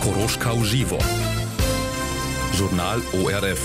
Koroška v živo. Žurnal ORF.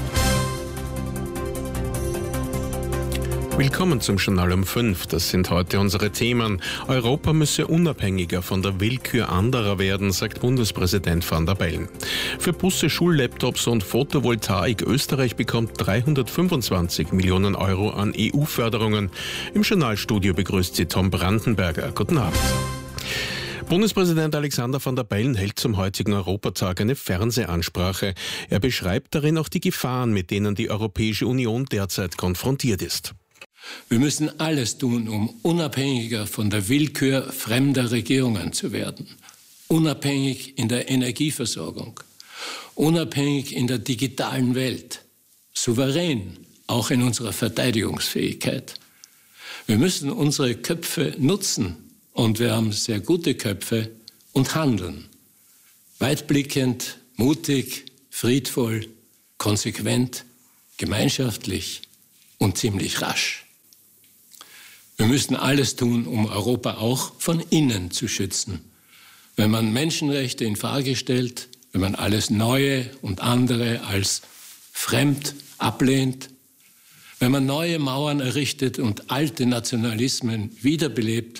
Willkommen zum Journal um 5. Das sind heute unsere Themen. Europa müsse unabhängiger von der Willkür anderer werden, sagt Bundespräsident Van der Bellen. Für Busse, Schullaptops und Photovoltaik Österreich bekommt 325 Millionen Euro an EU-Förderungen. Im Journalstudio begrüßt sie Tom Brandenberger. Guten Abend. Bundespräsident Alexander Van der Bellen hält zum heutigen Europatag eine Fernsehansprache. Er beschreibt darin auch die Gefahren, mit denen die Europäische Union derzeit konfrontiert ist. Wir müssen alles tun, um unabhängiger von der Willkür fremder Regierungen zu werden. Unabhängig in der Energieversorgung, unabhängig in der digitalen Welt, souverän auch in unserer Verteidigungsfähigkeit. Wir müssen unsere Köpfe nutzen und wir haben sehr gute Köpfe und handeln. Weitblickend, mutig, friedvoll, konsequent, gemeinschaftlich und ziemlich rasch. Wir müssen alles tun, um Europa auch von innen zu schützen. Wenn man Menschenrechte in Frage stellt, wenn man alles Neue und andere als fremd ablehnt, wenn man neue Mauern errichtet und alte Nationalismen wiederbelebt,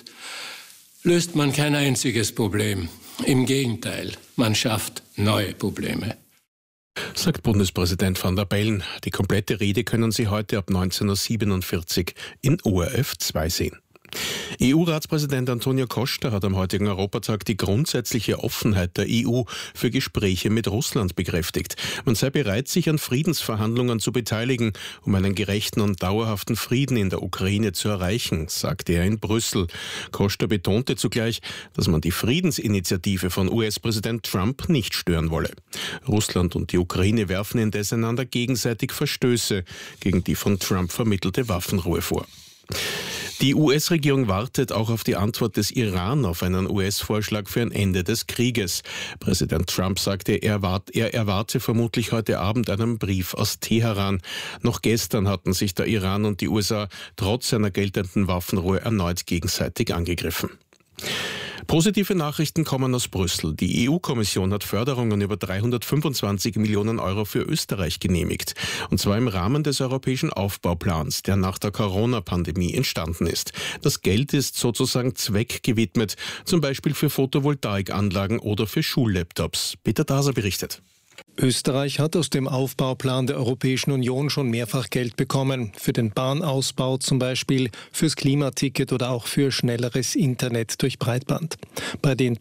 löst man kein einziges Problem. Im Gegenteil, man schafft neue Probleme. Sagt Bundespräsident Van der Bellen. Die komplette Rede können Sie heute ab 19.47 Uhr in ORF 2 sehen. EU-Ratspräsident Antonio Costa hat am heutigen Europatag die grundsätzliche Offenheit der EU für Gespräche mit Russland bekräftigt. Man sei bereit, sich an Friedensverhandlungen zu beteiligen, um einen gerechten und dauerhaften Frieden in der Ukraine zu erreichen, sagte er in Brüssel. Costa betonte zugleich, dass man die Friedensinitiative von US-Präsident Trump nicht stören wolle. Russland und die Ukraine werfen indes einander gegenseitig Verstöße gegen die von Trump vermittelte Waffenruhe vor. Die US-Regierung wartet auch auf die Antwort des Iran auf einen US-Vorschlag für ein Ende des Krieges. Präsident Trump sagte, er erwarte vermutlich heute Abend einen Brief aus Teheran. Noch gestern hatten sich der Iran und die USA trotz einer geltenden Waffenruhe erneut gegenseitig angegriffen. Positive Nachrichten kommen aus Brüssel. Die EU-Kommission hat Förderungen über 325 Millionen Euro für Österreich genehmigt. Und zwar im Rahmen des europäischen Aufbauplans, der nach der Corona-Pandemie entstanden ist. Das Geld ist sozusagen zweckgewidmet, zum Beispiel für Photovoltaikanlagen oder für Schullaptops. Peter Daser berichtet. Österreich hat aus dem Aufbauplan der Europäischen Union schon mehrfach Geld bekommen. Für den Bahnausbau zum Beispiel, fürs Klimaticket oder auch für schnelleres Internet durch Breitband. Bei den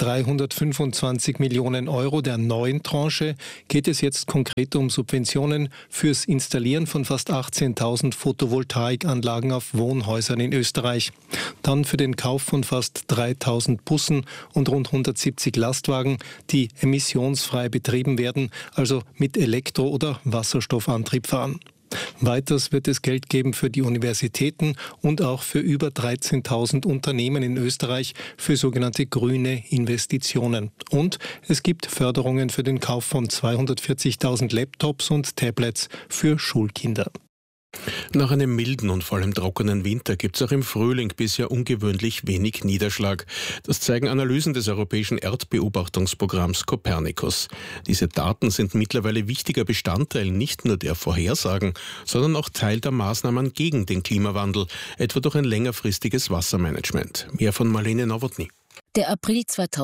325 Millionen Euro der neuen Tranche geht es jetzt konkret um Subventionen fürs Installieren von fast 18.000 Photovoltaikanlagen auf Wohnhäusern in Österreich. Dann für den Kauf von fast 3.000 Bussen und rund 170 Lastwagen, die emissionsfrei betrieben werden, also mit Elektro- oder Wasserstoffantrieb fahren. Weiters wird es Geld geben für die Universitäten und auch für über 13.000 Unternehmen in Österreich für sogenannte grüne Investitionen. Und es gibt Förderungen für den Kauf von 240.000 Laptops und Tablets für Schulkinder. Nach einem milden und vor allem trockenen Winter gibt es auch im Frühling bisher ungewöhnlich wenig Niederschlag. Das zeigen Analysen des europäischen Erdbeobachtungsprogramms Copernicus. Diese Daten sind mittlerweile wichtiger Bestandteil nicht nur der Vorhersagen, sondern auch Teil der Maßnahmen gegen den Klimawandel, etwa durch ein längerfristiges Wassermanagement. Mehr von Marlene Nowotny. Der April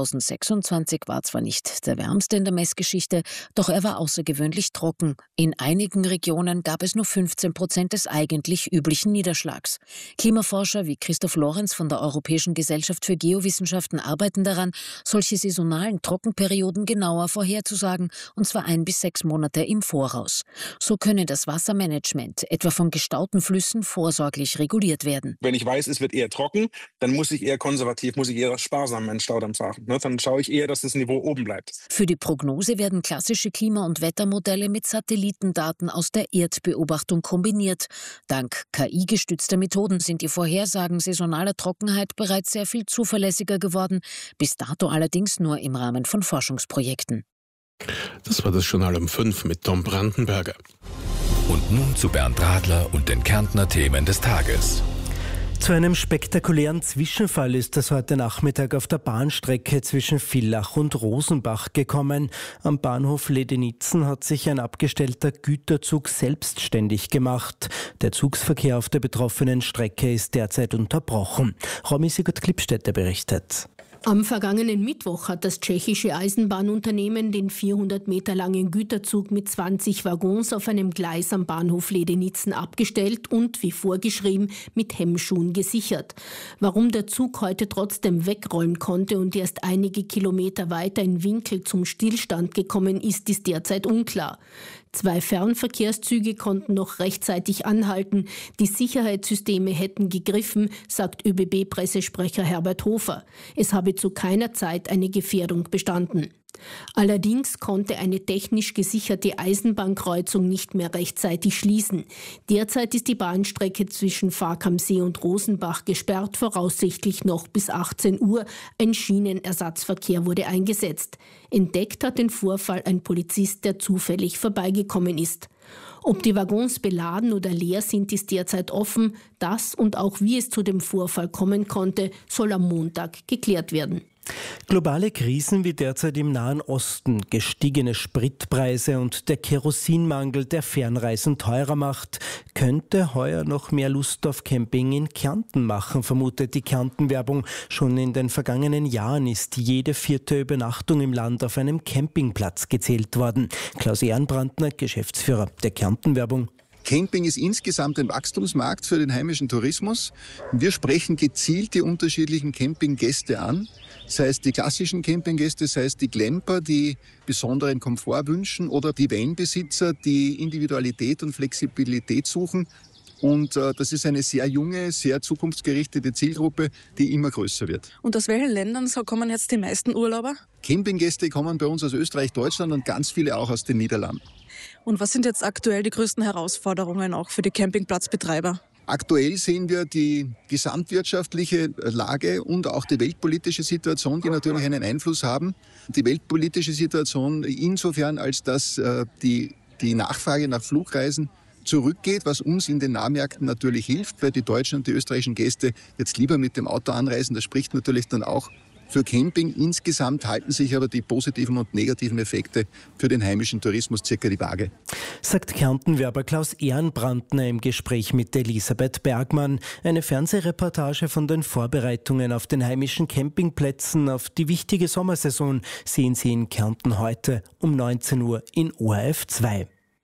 2026 war zwar nicht der wärmste in der Messgeschichte, doch er war außergewöhnlich trocken. In einigen Regionen gab es nur 15% des eigentlich üblichen Niederschlags. Klimaforscher wie Christoph Lorenz von der Europäischen Gesellschaft für Geowissenschaften arbeiten daran, solche saisonalen Trockenperioden genauer vorherzusagen, und zwar 1 bis 6 Monate im Voraus. So könne das Wassermanagement, etwa von gestauten Flüssen, vorsorglich reguliert werden. Wenn ich weiß, es wird eher trocken, dann muss ich eher konservativ, eher sparsam einen Staudamm fahren. Dann schaue ich eher, dass das Niveau oben bleibt. Für die Prognose werden klassische Klima- und Wettermodelle mit Satellitendaten aus der Erdbeobachtung kombiniert. Dank KI-gestützter Methoden sind die Vorhersagen saisonaler Trockenheit bereits sehr viel zuverlässiger geworden, bis dato allerdings nur im Rahmen von Forschungsprojekten. Das war das Journal um 5 mit Tom Brandenberger. Und nun zu Bernd Radler und den Kärntner Themen des Tages. Zu einem spektakulären Zwischenfall ist es heute Nachmittag auf der Bahnstrecke zwischen Villach und Rosenbach gekommen. Am Bahnhof Ledenitzen hat sich ein abgestellter Güterzug selbstständig gemacht. Der Zugsverkehr auf der betroffenen Strecke ist derzeit unterbrochen. Romy Sigurd-Klippstädter berichtet. Am vergangenen Mittwoch hat das tschechische Eisenbahnunternehmen den 400 Meter langen Güterzug mit 20 Waggons auf einem Gleis am Bahnhof Ledenitzen abgestellt und, wie vorgeschrieben, mit Hemmschuhen gesichert. Warum der Zug heute trotzdem wegrollen konnte und erst einige Kilometer weiter in Winkel zum Stillstand gekommen ist derzeit unklar. 2 Fernverkehrszüge konnten noch rechtzeitig anhalten. Die Sicherheitssysteme hätten gegriffen, sagt ÖBB-Pressesprecher Herbert Hofer. Es habe zu keiner Zeit eine Gefährdung bestanden. Allerdings konnte eine technisch gesicherte Eisenbahnkreuzung nicht mehr rechtzeitig schließen. Derzeit ist die Bahnstrecke zwischen Fark am See und Rosenbach gesperrt, voraussichtlich noch bis 18 Uhr. Ein Schienenersatzverkehr wurde eingesetzt. Entdeckt hat den Vorfall ein Polizist, der zufällig vorbeigekommen ist. Ob die Waggons beladen oder leer sind, ist derzeit offen. Das und auch wie es zu dem Vorfall kommen konnte, soll am Montag geklärt werden. Globale Krisen wie derzeit im Nahen Osten, gestiegene Spritpreise und der Kerosinmangel, der Fernreisen teurer macht, könnte heuer noch mehr Lust auf Camping in Kärnten machen, vermutet die Kärnten-Werbung. Schon in den vergangenen Jahren ist jede 4. Übernachtung im Land auf einem Campingplatz gezählt worden. Klaus Ehrenbrandner, Geschäftsführer der Kärnten-Werbung. Camping ist insgesamt ein Wachstumsmarkt für den heimischen Tourismus. Wir sprechen gezielt die unterschiedlichen Campinggäste an, sei es die klassischen Campinggäste, sei es die Glamper, die besonderen Komfort wünschen, oder die Vanbesitzer, die Individualität und Flexibilität suchen. Und das ist eine sehr junge, sehr zukunftsgerichtete Zielgruppe, die immer größer wird. Und aus welchen Ländern kommen jetzt die meisten Urlauber? Campinggäste kommen bei uns aus Österreich, Deutschland und ganz viele auch aus den Niederlanden. Und was sind jetzt aktuell die größten Herausforderungen auch für die Campingplatzbetreiber? Aktuell sehen wir die gesamtwirtschaftliche Lage und auch die weltpolitische Situation, die natürlich einen Einfluss haben. Die weltpolitische Situation insofern, als dass die Nachfrage nach Flugreisen zurückgeht, was uns in den Nahmärkten natürlich hilft, weil die deutschen und die österreichischen Gäste jetzt lieber mit dem Auto anreisen. Das spricht natürlich dann auch für Camping. Insgesamt halten sich aber die positiven und negativen Effekte für den heimischen Tourismus circa die Waage. Sagt Kärnten-Werber Klaus Ehrenbrandner im Gespräch mit Elisabeth Bergmann. Eine Fernsehreportage von den Vorbereitungen auf den heimischen Campingplätzen auf die wichtige Sommersaison sehen Sie in Kärnten heute um 19 Uhr in ORF 2.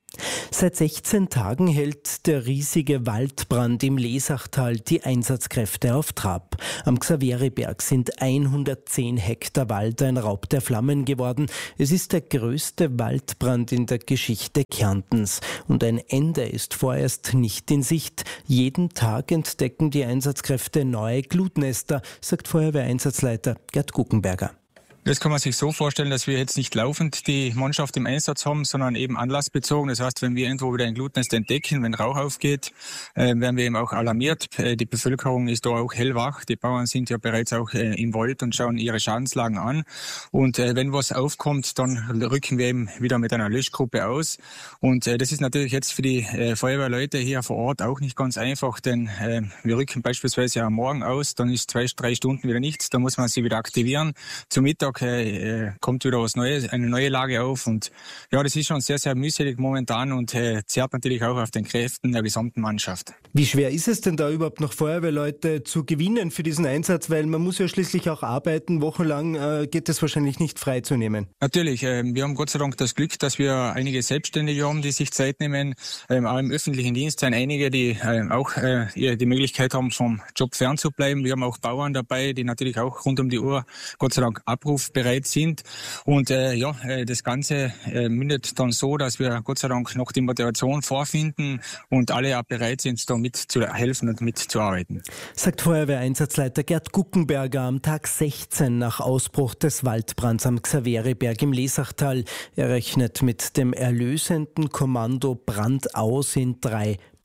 Seit 16 Tagen hält der riesige Waldbrand im Lesachtal die Einsatzkräfte auf Trab. Am Xaveriberg sind 110 Hektar Wald ein Raub der Flammen geworden. Es ist der größte Waldbrand in der Geschichte Kärntens. Und ein Ende ist vorerst nicht in Sicht. Jeden Tag entdecken die Einsatzkräfte neue Glutnester, sagt Feuerwehreinsatzleiter Gerd Guckenberger. Das kann man sich so vorstellen, dass wir jetzt nicht laufend die Mannschaft im Einsatz haben, sondern eben anlassbezogen. Das heißt, wenn wir irgendwo wieder ein Glutnest entdecken, wenn Rauch aufgeht, werden wir eben auch alarmiert. Die Bevölkerung ist da auch hellwach. Die Bauern sind ja bereits auch im Wald und schauen ihre Schadenslagen an. Und wenn was aufkommt, dann rücken wir eben wieder mit einer Löschgruppe aus. Und das ist natürlich jetzt für die Feuerwehrleute hier vor Ort auch nicht ganz einfach, denn wir rücken beispielsweise am Morgen aus, dann ist 2-3 Stunden wieder nichts, dann muss man sie wieder aktivieren. Zum Mittag kommt wieder was Neues, eine neue Lage auf, und ja, das ist schon sehr, sehr mühselig momentan und zerrt natürlich auch auf den Kräften der gesamten Mannschaft. Wie schwer ist es denn da überhaupt noch Feuerwehrleute zu gewinnen für diesen Einsatz, weil man muss ja schließlich auch arbeiten, wochenlang geht es wahrscheinlich nicht freizunehmen. Natürlich, wir haben Gott sei Dank das Glück, dass wir einige Selbstständige haben, die sich Zeit nehmen, auch im öffentlichen Dienst sind einige, die auch die Möglichkeit haben, vom Job fernzubleiben. Wir haben auch Bauern dabei, die natürlich auch rund um die Uhr Gott sei Dank abrufbereit sind, und das Ganze mündet dann so, dass wir Gott sei Dank noch die Motivation vorfinden und alle auch bereit sind, da mitzuhelfen und mitzuarbeiten. Sagt Feuerwehreinsatzleiter Gerd Guckenberger am Tag 16 nach Ausbruch des Waldbrands am Xaveriberg im Lesachtal. Er rechnet mit dem erlösenden Kommando Brand aus in 3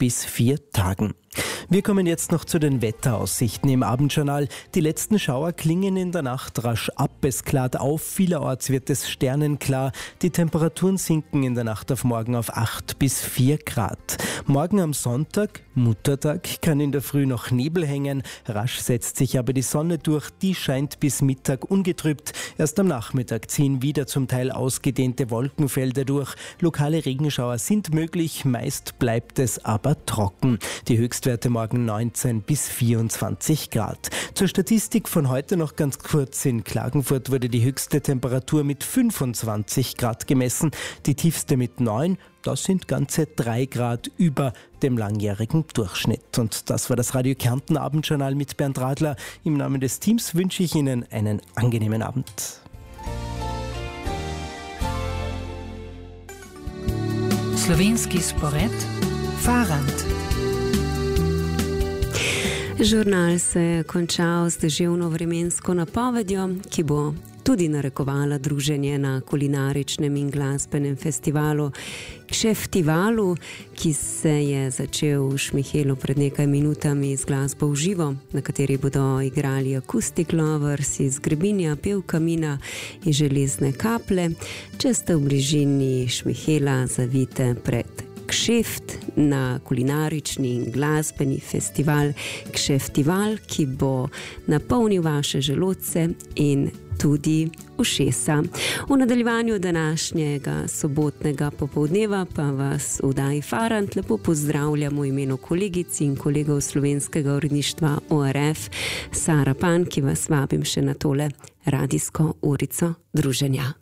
bis 4 Tagen. Wir kommen jetzt noch zu den Wetteraussichten im Abendjournal. Die letzten Schauer klingen in der Nacht rasch ab. Es klart auf, vielerorts wird es sternenklar. Die Temperaturen sinken in der Nacht auf morgen auf 8 bis 4 Grad. Morgen am Sonntag, Muttertag, kann in der Früh noch Nebel hängen. Rasch setzt sich aber die Sonne durch. Die scheint bis Mittag ungetrübt. Erst am Nachmittag ziehen wieder zum Teil ausgedehnte Wolkenfelder durch. Lokale Regenschauer sind möglich, meist bleibt es aber trocken. Die Höchstwerte morgen 19 bis 24 Grad. Zur Statistik von heute noch ganz kurz. In Klagenfurt wurde die höchste Temperatur mit 25 Grad gemessen, die tiefste mit 9. Das sind ganze 3 Grad über dem langjährigen Durchschnitt. Und das war das Radio Kärnten Abendjournal mit Bernd Radler. Im Namen des Teams wünsche ich Ihnen einen angenehmen Abend. Slovenski spored, Farand. Žurnal se je končal z deževno vremensko napovedjo, ki bo tudi narekovala druženje na kulinaričnem in glasbenem festivalu Kšeftivalu, ki se je začel v Šmihelu pred nekaj minutami z glasbo v živo, na kateri bodo igrali Acoustic Lovers iz Grebinja, pevka Mina in Železne kaple. Če ste v bližini Šmihela, zavite pred Kšeft na kulinarični in glasbeni festival Kšeftival, ki bo napolnil vaše želodce in tudi ušesa. V nadaljevanju današnjega sobotnega popoldneva pa vas v oddaji Farand lepo pozdravljamo v imenu kolegic in kolegov slovenskega uredništva ORF, Sara Pan, ki vas vabim še na tole radijsko urico druženja.